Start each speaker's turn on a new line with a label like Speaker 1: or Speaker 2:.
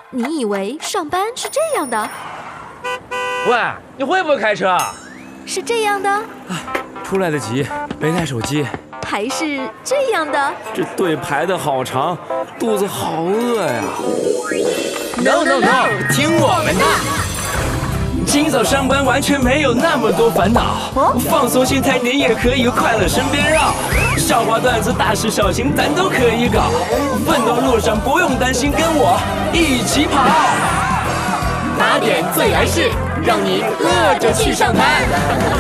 Speaker 1: 你以为上班是这样的？
Speaker 2: 喂，你会不会开车？
Speaker 1: 是这样的？
Speaker 3: 出来得及，没带手机。
Speaker 1: 还是这样的？
Speaker 3: 这队排得好长，肚子好饿呀。
Speaker 4: No no no， 听我们的！清早上班完全没有那么多烦恼，放松心态你也可以快乐身边绕。笑话段子大事小情咱都可以搞，奋斗路上不用担心，跟我一起跑。
Speaker 5: 8点最来事，让你饿着去上班。